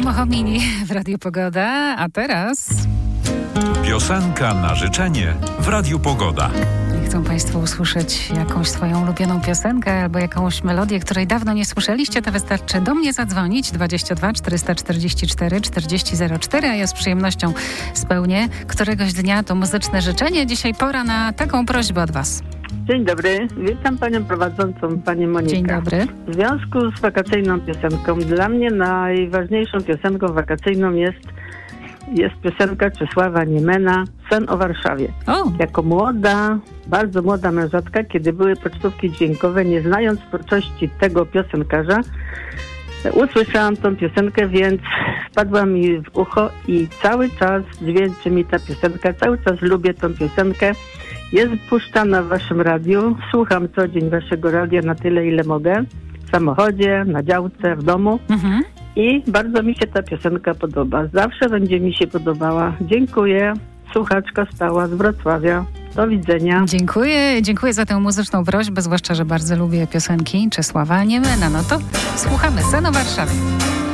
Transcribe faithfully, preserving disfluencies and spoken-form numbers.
Giacomo Homini w Radiu Pogoda, a teraz... Piosenka na życzenie w Radiu Pogoda. Chcą Państwo usłyszeć jakąś swoją ulubioną piosenkę albo jakąś melodię, której dawno nie słyszeliście, to wystarczy do mnie zadzwonić dwadzieścia dwa czterysta czterdzieści cztery czterdzieści zero cztery, a ja z przyjemnością spełnię któregoś dnia to muzyczne życzenie. Dzisiaj pora na taką prośbę od Was. Dzień dobry, witam Panią prowadzącą, Pani Monika. Dzień dobry. W związku z wakacyjną piosenką, dla mnie najważniejszą piosenką wakacyjną jest jest piosenka Czesława Niemena Sen o Warszawie. O. Jako młoda, bardzo młoda mężatka, kiedy były pocztówki dźwiękowe, nie znając twórczości tego piosenkarza, usłyszałam tą piosenkę, więc wpadła mi w ucho i cały czas dźwięczy mi ta piosenka, cały czas lubię tą piosenkę. Jest puszczana w Waszym radiu, słucham co dzień Waszego radia na tyle, ile mogę, w samochodzie, na działce, w domu. Mhm. I bardzo mi się ta piosenka podoba. Zawsze będzie mi się podobała. Dziękuję. Słuchaczka stała z Wrocławia. Do widzenia. Dziękuję. Dziękuję za tę muzyczną prośbę, zwłaszcza, że bardzo lubię piosenki Czesława Niemena. No to słuchamy Sen o Warszawie.